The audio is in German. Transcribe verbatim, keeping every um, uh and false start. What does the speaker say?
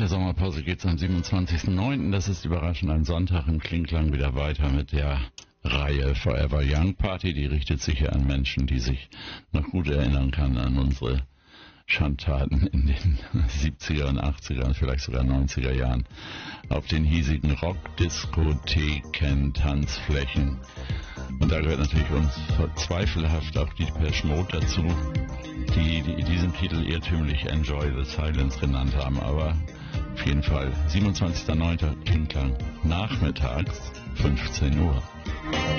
der Sommerpause geht es am siebenundzwanzigsten neunten Das ist überraschend ein Sonntag im Klingklang wieder weiter mit der Reihe Forever Young Party. Die richtet sich ja an Menschen, die sich noch gut erinnern kann an unsere Schandtaten in den siebziger und achtziger und vielleicht sogar neunziger Jahren auf den hiesigen Rockdiskotheken, Tanzflächen. Und da gehört natürlich uns zweifelhaft auch die Depeche Mode dazu, die, die diesen Titel irrtümlich Enjoy the Silence genannt haben. Aber auf jeden Fall siebenundzwanzigsten neunten Klingklang nachmittags fünfzehn Uhr.